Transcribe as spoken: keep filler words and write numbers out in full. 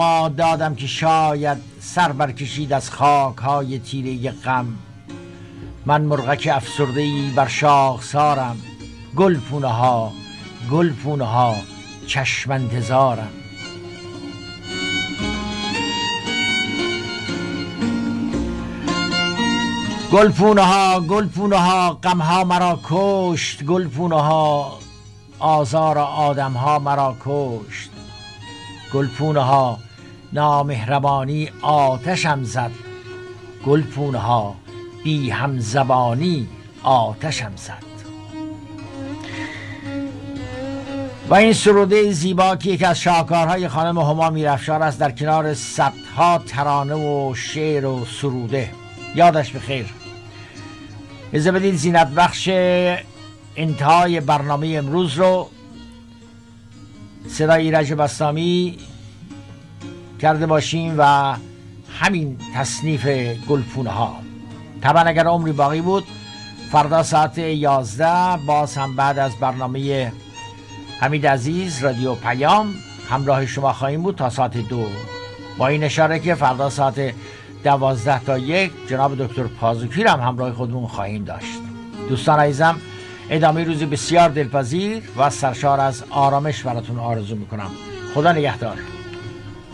دادم که شاید سر برکشید از خاک های تیره غم. من مرغک افسرده ای بر شاخسارم، گل پونه ها گل پونه ها چشم انتظارم. گل پونه ها گل پونه ها غم ها مرا کشت، گل پونه ها آزار آدم ها مرا کشت. گل پونه ها نامهربانی آتشم زد، گل پونه ها بی همزبانی آتشم زد. و این سروده زیبا که یکی از شاهکارهای خانم هما میرافشار است، در کنار صدها ترانه و شعر و سروده، یادش بخیر. اجازه بدید زینت بخش انتهای برنامه امروز رو صدای ایرج بسطامی کرده باشیم و همین تصنیف گلپونه ها. طبعا اگر عمری باقی بود فردا ساعت یازده باز هم بعد از برنامه حمید عزیز رادیو پیام همراه شما خواهیم بود تا ساعت دو، با این اشاره که فردا ساعت دوازده تا یک جناب دکتر پازوکی هم همراه خودمون خواهیم داشت. دوستان عزیزم، ادامه روزی بسیار دلپذیر و سرشار از آرامش براتون آرزو میکنم. خدا نگهدار.